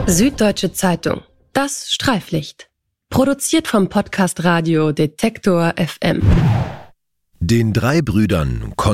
Süddeutsche Zeitung. Das Streiflicht. Produziert vom Podcast Radio Detektor FM. Den drei Brüdern